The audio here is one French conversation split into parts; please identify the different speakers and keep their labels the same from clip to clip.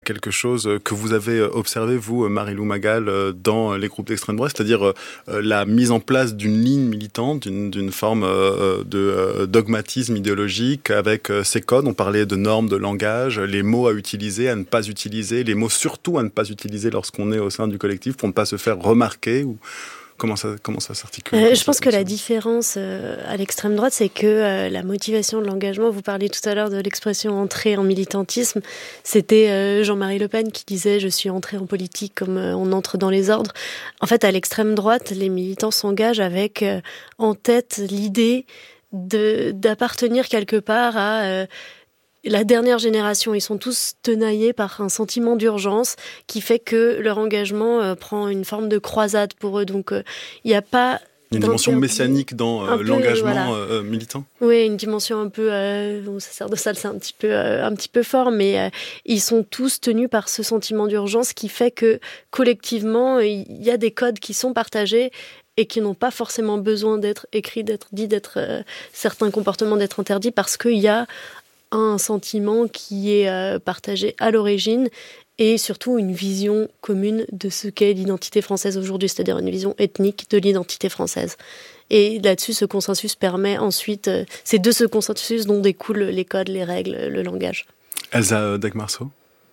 Speaker 1: quelque chose que vous avez observé, vous, Marie-Lou Magal, dans les groupes d'extrême droite, c'est-à-dire la mise en place d'une ligne militante, d'une forme de dogmatisme idéologique avec ses codes. On parlait de normes de langage, les mots à utiliser, à ne pas utiliser, les mots surtout à ne pas utiliser lorsqu'on est au sein du collectif pour ne pas se faire remarquer ou... Comment ça s'articule
Speaker 2: Je pense que la différence à l'extrême droite, c'est que la motivation de l'engagement, vous parliez tout à l'heure de l'expression entrer en militantisme, c'était Jean-Marie Le Pen qui disait « je suis entré en politique comme on entre dans les ordres ». En fait, à l'extrême droite, les militants s'engagent avec en tête l'idée d'appartenir quelque part à... la dernière génération, ils sont tous tenaillés par un sentiment d'urgence qui fait que leur engagement prend une forme de croisade pour eux. Donc, il n'y a pas...
Speaker 1: Il y a une dimension messianique dans l'engagement militant.
Speaker 2: Oui, une dimension un peu... ça sert de salle, c'est un petit peu fort, mais ils sont tous tenus par ce sentiment d'urgence qui fait que, collectivement, il y a des codes qui sont partagés et qui n'ont pas forcément besoin d'être écrits, d'être dits, certains comportements d'être interdits, parce qu'il y a un sentiment qui est partagé à l'origine et surtout une vision commune de ce qu'est l'identité française aujourd'hui, c'est-à-dire une vision ethnique de l'identité française. Et là-dessus, ce consensus permet ensuite... c'est de ce consensus dont découlent les codes, les règles, le langage.
Speaker 1: Elsa Dagmarceau ?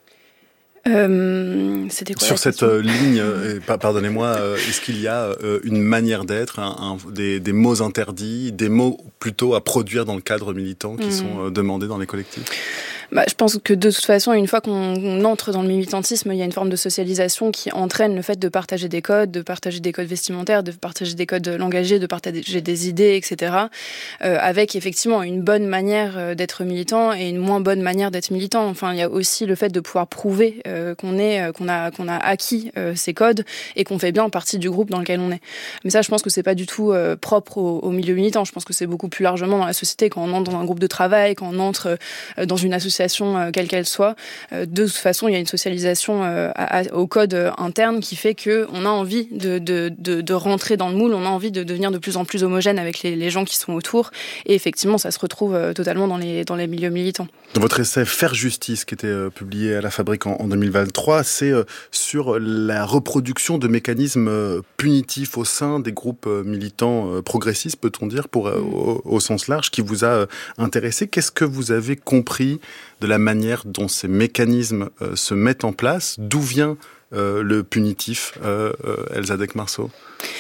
Speaker 2: C'était quoi
Speaker 1: sur cette ligne, pardonnez-moi, est-ce qu'il y a une manière d'être, des mots interdits, des mots plutôt à produire dans le cadre militant qui sont demandés dans les collectifs ?
Speaker 3: Je pense que de toute façon, une fois qu'on entre dans le militantisme, il y a une forme de socialisation qui entraîne le fait de partager des codes vestimentaires, de partager des codes langagiers, de partager des idées, etc. Avec effectivement une bonne manière d'être militant et une moins bonne manière d'être militant. Enfin, il y a aussi le fait de pouvoir prouver qu'on a acquis ces codes et qu'on fait bien partie du groupe dans lequel on est. Mais ça, je pense que c'est pas du tout propre au milieu militant. Je pense que c'est beaucoup plus largement dans la société, quand on entre dans un groupe de travail, quand on entre dans une association quelle qu'elle soit. De toute façon, il y a une socialisation au code interne qui fait qu'on a envie de rentrer dans le moule, on a envie de devenir de plus en plus homogène avec les gens qui sont autour. Et effectivement, ça se retrouve totalement dans les milieux militants.
Speaker 1: Dans votre essai « Faire justice » qui était publié à la Fabrique en 2023, c'est sur la reproduction de mécanismes punitifs au sein des groupes militants progressistes, peut-on dire, au sens large, qui vous a intéressé. Qu'est-ce que vous avez compris de la manière dont ces mécanismes se mettent en place? D'où vient le punitif, Elsa Dagmarceau?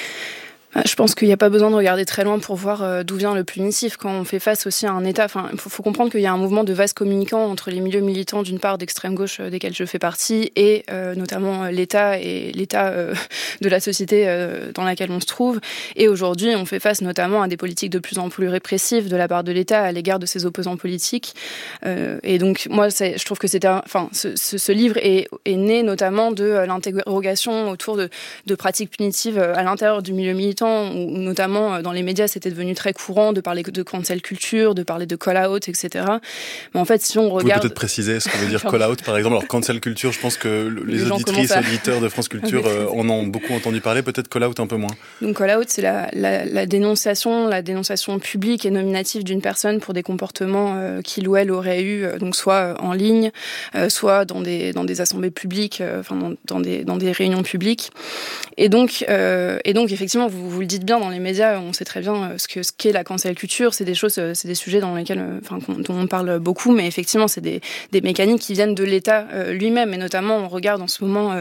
Speaker 3: Je pense qu'il n'y a pas besoin de regarder très loin pour voir d'où vient le punitif. Quand on fait face aussi à un État, il faut comprendre qu'il y a un mouvement de vase communicant entre les milieux militants d'une part d'extrême gauche desquels je fais partie et notamment l'État et l'état de la société dans laquelle on se trouve. Et aujourd'hui, on fait face notamment à des politiques de plus en plus répressives de la part de l'État à l'égard de ses opposants politiques. Et donc, moi, je trouve que ce livre est né notamment de l'interrogation autour de pratiques punitives à l'intérieur du milieu militant, où notamment dans les médias c'était devenu très courant de parler de cancel culture, de parler de call-out, etc. Mais en fait, si on regarde...
Speaker 1: Vous pouvez peut-être préciser ce que veut dire call-out, par exemple. Alors, cancel culture, je pense que les auditrices, auditeurs de France Culture en ont beaucoup entendu parler, peut-être call-out un peu moins.
Speaker 3: Donc call-out, c'est la dénonciation publique et nominative d'une personne pour des comportements qu'il ou elle aurait eu, donc soit en ligne, soit dans des assemblées publiques, dans des réunions publiques. Et donc effectivement, vous le dites bien, dans les médias, on sait très bien ce qu'est la cancel culture. C'est des sujets dans lesquels, dont on parle beaucoup, mais effectivement, c'est des mécaniques qui viennent de l'État lui-même. Et notamment, on regarde en ce moment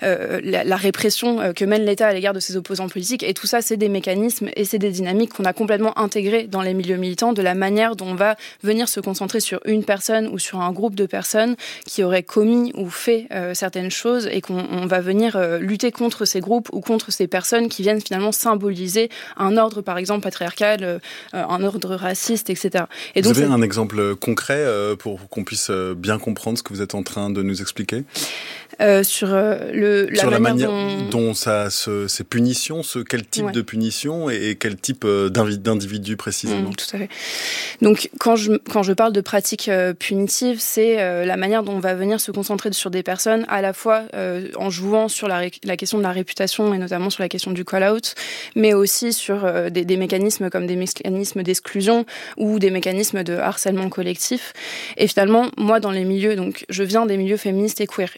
Speaker 3: la répression que mène l'État à l'égard de ses opposants politiques. Et tout ça, c'est des mécanismes et c'est des dynamiques qu'on a complètement intégrées dans les milieux militants, de la manière dont on va venir se concentrer sur une personne ou sur un groupe de personnes qui auraient commis ou fait certaines choses, et qu'on va venir lutter contre ces groupes ou contre ces personnes qui viennent finalement symboliser un ordre, par exemple, patriarcal, un ordre raciste, etc. Et donc,
Speaker 1: vous avez un exemple concret pour qu'on puisse bien comprendre ce que vous êtes en train de nous expliquer ?
Speaker 3: Sur la manière
Speaker 1: dont ces punitions, quel type de punition et quel type d'individu précisément.
Speaker 3: Tout à fait. Donc quand je parle de pratiques punitives, c'est la manière dont on va venir se concentrer sur des personnes, à la fois en jouant sur la question de la réputation et notamment sur la question du call-out, mais aussi sur des mécanismes comme des mécanismes d'exclusion ou des mécanismes de harcèlement collectif. Et finalement, moi, dans les milieux, donc je viens des milieux féministes et queer,